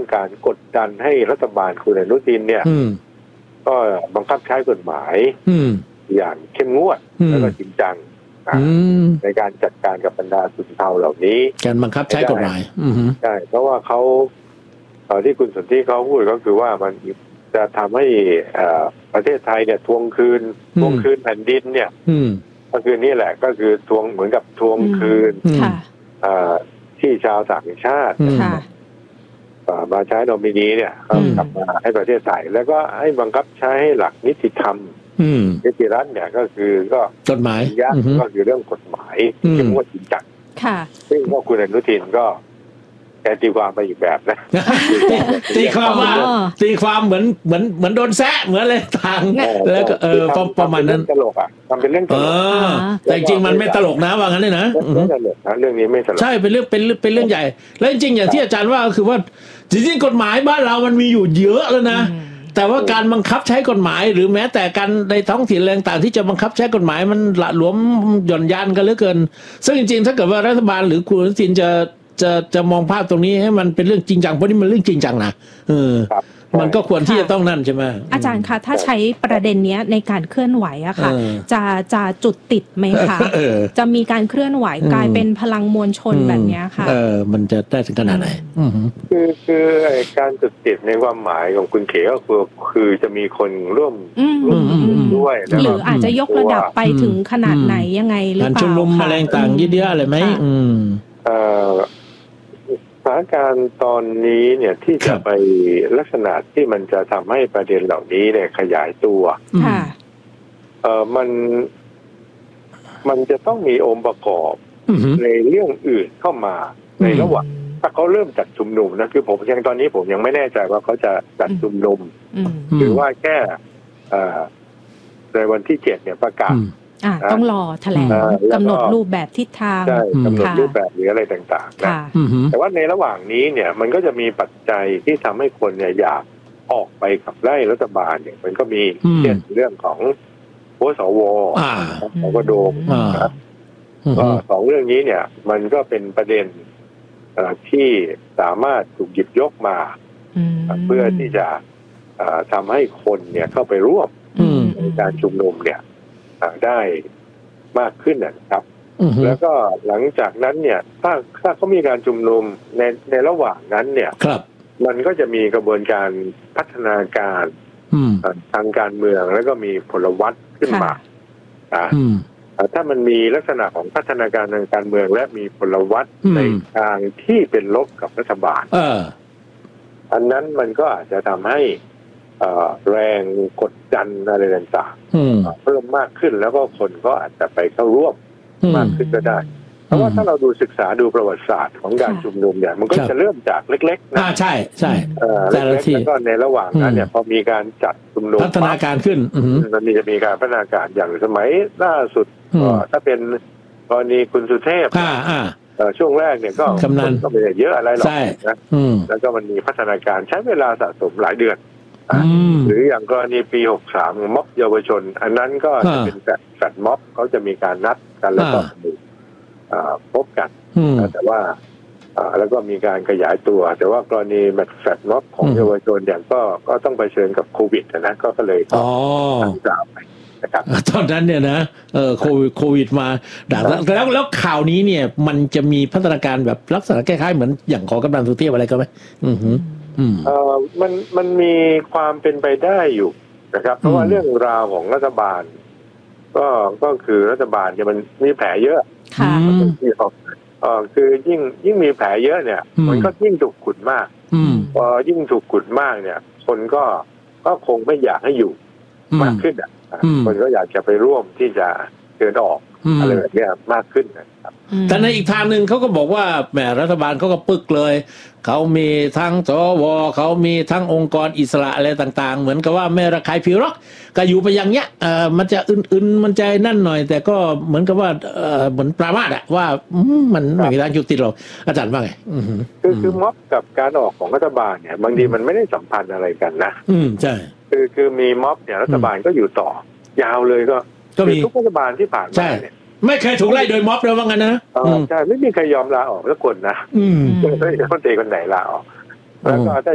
การกดดันให้รัฐบาลคุณอนุทินเนี่ยก็บังคับใช้กฎหมายอย่างเข้มงวดแล้วก็จริงจังในการจัดการกับบรรดาทุนเทาเหล่านี้การบังคับใช้กฎหมายใช่เพราะว่าเขาที่คุณสนธิเขาพูดก็คือว่ามันจะทำให้ประเทศไทยเนี่ยทวงคืนแผ่นดินเนี่ยก็คือนี่แหละก็คือทวงเหมือนกับทวงคืนที่ชาวต่างชาติมาใช้โนมินีเนี่ยกลับมาให้ประเทศไทยแล้วก็ให้บังคับใช้ให้หลักนิติธรรมนิติรัฐเนี่ยก็คือก็กฎหมายก็คือเรื่องกฎหมายเข้มงวดจริงจังซึ่งพวกคุณอนุทินก็แกตีความไปอีกแบบนะตีความเหมือนโดนแซะเหมือนอะไรต่างแล้วก็ประมาณนั้นตลกอ่ะทำเป็นเรื่องตลกแต่จริงมันไม่ตลกนะว่างั้นเลยนะไม่ตลกนะเรื่องนี้ไม่ตลกใช่เป็นเรื่องใหญ่แล้วจริงๆอย่างที่อาจารย์ว่าคือว่าจริงๆกฎหมายบ้านเรามันมีอยู่เยอะแล้วนะแต่ว่าการบังคับใช้กฎหมายหรือแม้แต่การในท้องถิ่นแรงต่างที่จะบังคับใช้กฎหมายมันหละหลวมหย่อนยานกันเหลือเกินซึ่งจริงๆถ้าเกิดว่ารัฐบาลหรือคุณอนุทินจะมองภาพตรงนี้ให้มันเป็นเรื่องจริงจังเพราะนี่มันเรื่องจริงจังนะมันก็ควรที่จะต้องนั่นใช่ไหมอาจารย์คะถ้าใช้ประเด็นนี้ในการเคลื่อนไหวอะค่ะจะจุดติดไหมคะจะมีการเคลื่อนไหวกลายเป็นพลังมวลชนแบบนี้ค่ะมันจะได้ถึงขนาดไหนคือการจุดติดในความหมายของคุณเขก็คือจะมีคนร่วมด้วยหรืออาจจะยกระดับไปถึงขนาดไหนยังไงหรือเปล่าการชุมนุมอะไรต่างเยอะๆอะไรไหมสถานการณ์ตอนนี้เนี่ยที่จะไปลักษณะที่มันจะทำให้ประเด็นเหล่านี้เนี่ยขยายตัวมันจะต้องมีองค์ประกอบในเรื่องอื่นเข้ามาในระหว่างถ้าเขาเริ่มจัดชุมนุมนะคือผมยังตอนนี้ผมยังไม่แน่ใจว่าเขาจะจัดชุมนุมหรือว่าแค่ในวันที่7เนี่ยประกาศต้องรอแถลงกำหนดรูปแบบทิศทางกำหนดรูปแบบหรืออะไรต่างๆนะแต่ว่าในระหว่างนี้เนี่ยมันก็จะมีปัจจัยที่ทำให้คนเนี่ยอยากออกไปขับไล่รัฐบาลเนี่ยมันก็มีเช่นเรื่องของสวของกระโดมก็สองเรื่องนี้เนี่ยมันก็เป็นประเด็นที่สามารถถูกหยิบยกมาเพื่อที่จะทำให้คนเนี่ยเข้าไปร่วมในการชุมนุมเนี่ยได้มากขึ้นนะครับแล้วก็หลังจากนั้นเนี่ยถ้าเขามีการชุมนุมในระหว่างนั้นเนี่ยมันก็จะมีกระบวนการพัฒนาการทางการเมืองแล้วก็มีพลวัตขึ้นมาถ้ามันมีลักษณะของพัฒนาการทางการเมืองและมีพลวัตในทางที่เป็นลบกับรัฐบาลอันนั้นมันก็อาจจะทำให้แรงกดดันอะไรต่างๆเพิ่มมากขึ้นแล้วก็คนก็อาจจะไปเข้าร่วมมากขึ้นก็ได้เพราะว่าถ้าเราดูศึกษาดูประวัติศาสตร์ของการชุมนุมเนี่ยมันก็จะเริ่มจากเล็กๆนะใช่เล็กๆแล้วก็ในระหว่างนั้นเนี่ยพอมีการจัดชุมนุมพัฒนาการขึ้นมันจะมีการพัฒนาการอย่างสมัยล่าสุดถ้าเป็นกรณีคุณสุเทพช่วงแรกเนี่ยก็ไม่ได้เยอะอะไรหรอกนะแล้วก็มันมีพัฒนาการใช้เวลาสะสมหลายเดือนหรืออย่างกรณีปี63ม็อบเยาวชนอันนั้นก็จะเป็นแฟดม็อบเขาจะมีการนัดกันแล้วก็พบกันแต่ว่าแล้วก็มีการขยายตัวแต่ว่ากรณีแฟดม็อบของเยาวชนอย่างก็ต้องเผชิญกับโควิดนะก็เลยตั้งใจไปนะครับตอนนั้นเนี่ยนะโควิดมาดังแล้วข่าวนี้เนี่ยมันจะมีพัฒนาการแบบลักษณะคล้ายๆเหมือนอย่างของกำนันสุเทพอะไรก็ไหมมันมีความเป็นไปได้อยู่นะครับเพราะว่าเรื่องราวของรัฐบาลก็คือรัฐบาลเนี่ยมันมีแผลเยอะคือยิ่งมีแผลเยอะเนี่ยมันก็ยิ่งถูกขุดมากพอยิ่งถูกขุดมากเนี่ยคนก็คงไม่อยากให้อยู่มากขึ้นคนก็อยากจะไปร่วมที่จะเดินออกอะไรแบบนี้มากขึ้นนะครับแต่ในอีกทางหนึ่งเขาก็บอกว่าแหมรัฐบาลเขาก็ปึกเลยเขามีทั้งสวเขามีทั้งองค์กรอิสระอะไรต่างๆเหมือนกับว่าไม่ระคายผิวหรอกก็อยู่ไปอย่างเงี้ยมันจะอื่นๆมันใจนั่นหน่อยแต่ก็เหมือนกับว่าเหมือนปรามาสว่ามันไม่มีทางยุติหรอกอาจารย์ว่าไงคือม็อบกับการออกของรัฐบาลเนี่ยบางทีมันไม่ได้สัมพันธ์อะไรกันนะใช่คือมีม็อบเนี่ยรัฐบาลก็อยู่ต่อยาวเลยก็มีทุกรัฐบาลที่ผ่านมาเนี่ยไม่เคยถูกไล่โดยม็อบเลยว่างั้นนะใช่ไม่มีใครยอมลาออกสักคนนะไม่มีคนไหนลาออกแล้วก็